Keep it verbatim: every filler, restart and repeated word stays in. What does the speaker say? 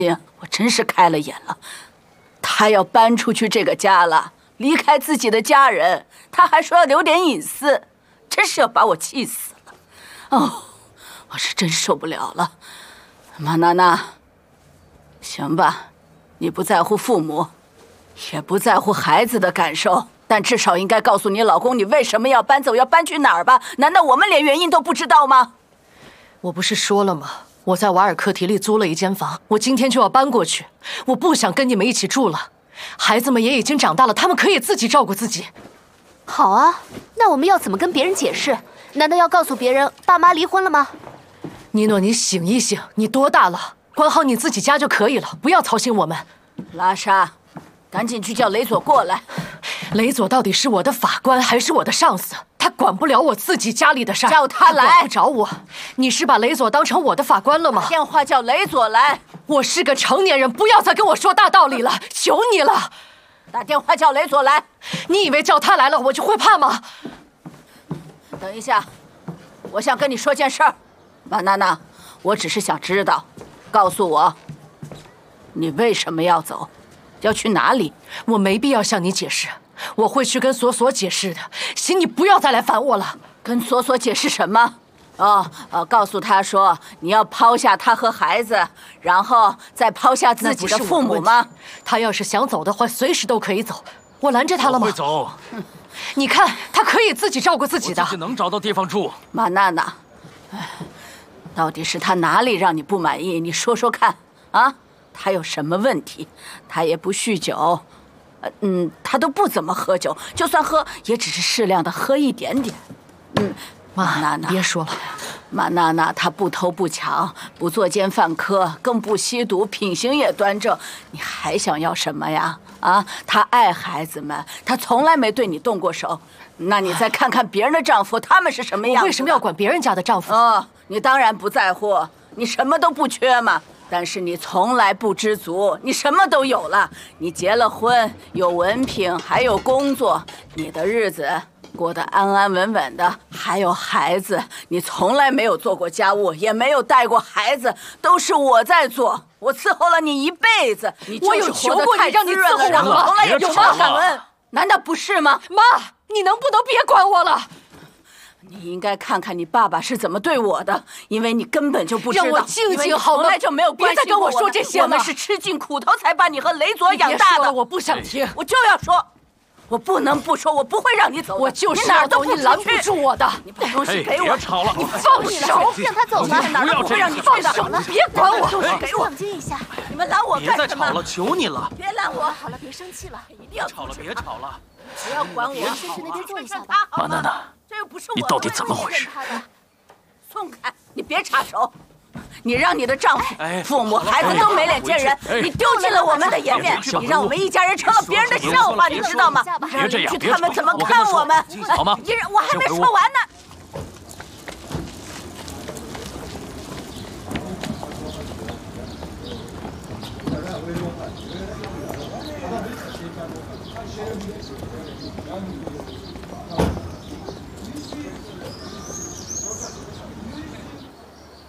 我真是开了眼了，他要搬出去这个家了，离开自己的家人，他还说要留点隐私，真是要把我气死了。哦，我是真受不了了。马娜娜，行吧，你不在乎父母，也不在乎孩子的感受，但至少应该告诉你老公你为什么要搬走，要搬去哪儿吧？难道我们连原因都不知道吗？ 我不是说了吗？我在瓦尔克提利租了一间房，我今天就要搬过去。我不想跟你们一起住了，孩子们也已经长大了，他们可以自己照顾自己。 好啊，那我们要怎么跟别人解释？难道要告诉别人爸妈离婚了吗？ 尼诺，你醒一醒，你多大了？管好你自己家就可以了，不要操心我们。 拉莎，赶紧去叫雷佐过来。 雷佐到底是我的法官还是我的上司？他管不了我自己家里的事儿， 叫他来。 他管不着我。你是把雷佐当成我的法官了吗？ 电话叫雷佐来。 我是个成年人，不要再跟我说大道理了，求你了。 打电话叫雷佐来。 你以为叫他来了我就会怕吗？ 等一下，我想跟你说件事儿。马娜娜，我只是想知道，告诉我，你为什么要走，要去哪里？ 我没必要向你解释，我会去跟索索解释的，请你不要再来烦我了。 跟索索解释什么？哦，呃，告诉他说你要抛下他和孩子，然后再抛下自己的父母吗？ 他要是想走的话，随时都可以走。我拦着他了吗？ 我会走。 你看，他可以自己照顾自己的。 我自己能找到地方住。 马娜娜，到底是他哪里让你不满意？你说说看啊！他有什么问题？他也不酗酒，嗯，他都不怎么喝酒，就算喝也只是适量的喝一点点。嗯，马娜娜， 别说了。 马娜娜，她不偷不抢，不作奸犯科，更不吸毒，品行也端正，你还想要什么呀？啊，她爱孩子们，她从来没对你动过手。那你再看看别人的丈夫，他们是什么样子？ 我为什么要管别人家的丈夫？ 哦，你当然不在乎，你什么都不缺嘛。但是你从来不知足，你什么都有了，你结了婚，有文凭，还有工作，你的日子过得安安稳稳的，还有孩子，你从来没有做过家务，也没有带过孩子，都是我在做，我伺候了你一辈子，你就是活得太滋润了，然后从来也有吗？感恩，难道不是吗？ 妈，你能不能别管我了？ 你应该看看你爸爸是怎么对我的，因为你根本就不知道， 让我静静好吗？ 从来就没有关心过别再跟我说这些了。 我们是吃尽苦头才把你和雷佐养大的。 我不想听， 我就要说，我不能不说，我不会让你走的。 我就是哪儿都你拦不住我的。 你把东西给我， 别吵了， 你放手， 让他走吧。 哪儿都不会让你放手， 别管我。 东西给我， 冷静一下。 你们拦我干什么？ 别再吵了，求你了。 别拦我。 好了，别生气了。 一定要吵了，别吵了。 不要管我。 先去那边坐一下吧。 马娜娜， 这又不是我， 你到底怎么回事？ 松开！你别插手！你让你的丈夫、父母、孩子都没脸见人，你丢尽了我们的颜面，你让我们一家人成了别人的笑话，你知道吗？ 别这样， 他们怎么看我们？ 好吗？ 你我还没说完呢。 Thank you.